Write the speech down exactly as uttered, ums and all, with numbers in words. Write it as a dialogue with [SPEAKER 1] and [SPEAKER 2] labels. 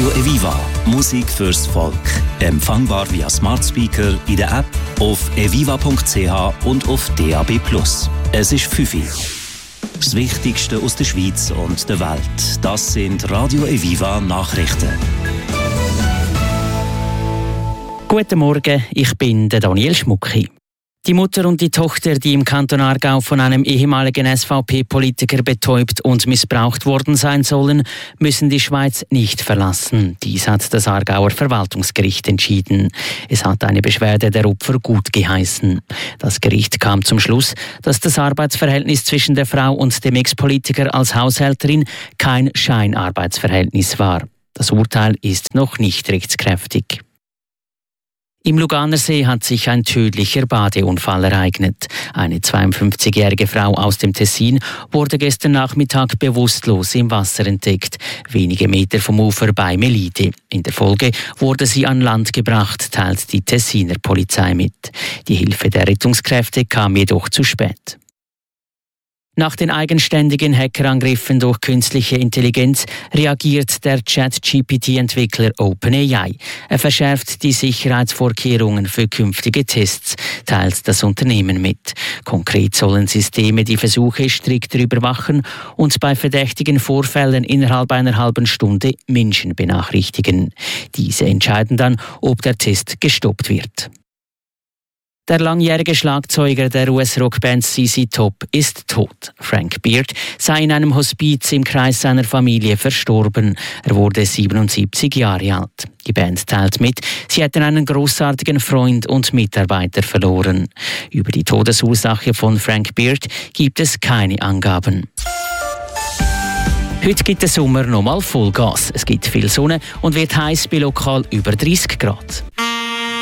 [SPEAKER 1] Radio Eviva. Musik fürs Volk. Empfangbar via Smart Speaker in der App, auf eviva punkt c h und auf D A B plus. Es ist fünf Uhr. Das Wichtigste aus der Schweiz und der Welt. Das sind Radio Eviva Nachrichten.
[SPEAKER 2] Guten Morgen, ich bin der Daniel Schmucki. Die Mutter und die Tochter, die im Kanton Aargau von einem ehemaligen S V P-Politiker betäubt und missbraucht worden sein sollen, müssen die Schweiz nicht verlassen. Dies hat das Aargauer Verwaltungsgericht entschieden. Es hat eine Beschwerde der Opfer gut geheißen. Das Gericht kam zum Schluss, dass das Arbeitsverhältnis zwischen der Frau und dem Ex-Politiker als Haushälterin kein Scheinarbeitsverhältnis war. Das Urteil ist noch nicht rechtskräftig. Im Luganersee hat sich ein tödlicher Badeunfall ereignet. Eine zweiundfünfzigjährige Frau aus dem Tessin wurde gestern Nachmittag bewusstlos im Wasser entdeckt, wenige Meter vom Ufer bei Melide. In der Folge wurde sie an Land gebracht, teilt die Tessiner Polizei mit. Die Hilfe der Rettungskräfte kam jedoch zu spät. Nach den eigenständigen Hackerangriffen durch künstliche Intelligenz reagiert der Chat-G P T-Entwickler OpenAI. Er verschärft die Sicherheitsvorkehrungen für künftige Tests, teilt das Unternehmen mit. Konkret sollen Systeme die Versuche strikter überwachen und bei verdächtigen Vorfällen innerhalb einer halben Stunde Menschen benachrichtigen. Diese entscheiden dann, ob der Test gestoppt wird. Der langjährige Schlagzeuger der U S-Rockband Z Z Top ist tot. Frank Beard sei in einem Hospiz im Kreis seiner Familie verstorben. Er wurde siebenundsiebzig Jahre alt. Die Band teilt mit, sie hätten einen großartigen Freund und Mitarbeiter verloren. Über die Todesursache von Frank Beard gibt es keine Angaben. Heute gibt der Sommer nochmal Vollgas. Es gibt viel Sonne und wird heiß bei lokal über dreißig Grad.